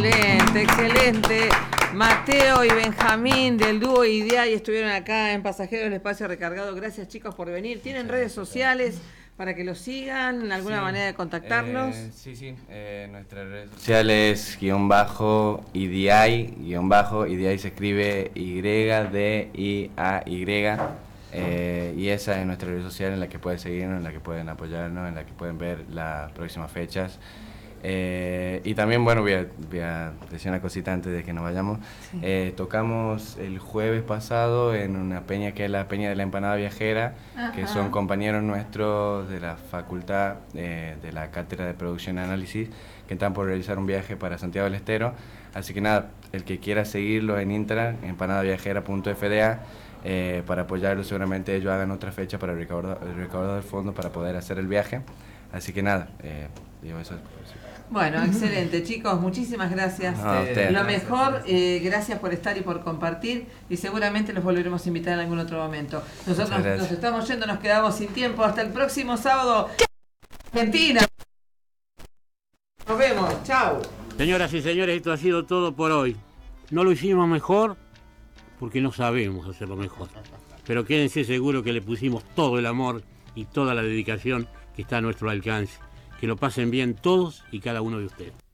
Excelente, excelente. Mateo y Benjamín del dúo IDEAI estuvieron acá en Pasajeros del Espacio Recargado. Gracias, chicos, por venir. ¿Tienen redes sociales para que los sigan? ¿Alguna manera de contactarlos? Sí. Nuestras redes sociales, IDEAI, IDEAI se escribe YDIAY. Y esa es nuestra red social en la que pueden seguirnos, en la que pueden apoyarnos, en la que pueden ver las próximas fechas. Y también, bueno, voy a decir una cosita antes de que nos vayamos. Sí. Tocamos el jueves pasado en una peña que es la Peña de la Empanada Viajera. Ajá. Que son compañeros nuestros de la facultad de la Cátedra de Producción y Análisis, que están por realizar un viaje para Santiago del Estero. Así que nada, el que quiera seguirlo en Instagram, empanadaviajera.fda, para apoyarlo, seguramente ellos hagan otra fecha para el recaudado del fondo para poder hacer el viaje. Así que nada, digo eso. Bueno, excelente, chicos, muchísimas gracias. Lo mejor, gracias por estar y por compartir, y seguramente los volveremos a invitar en algún otro momento. Nosotros nos estamos yendo, nos quedamos sin tiempo. Hasta el próximo sábado. Argentina. Nos vemos, chau. Señoras y señores, esto ha sido todo por hoy. No lo hicimos mejor porque no sabemos hacerlo mejor. Pero quédense seguros que le pusimos todo el amor y toda la dedicación que está a nuestro alcance. Que lo pasen bien todos y cada uno de ustedes.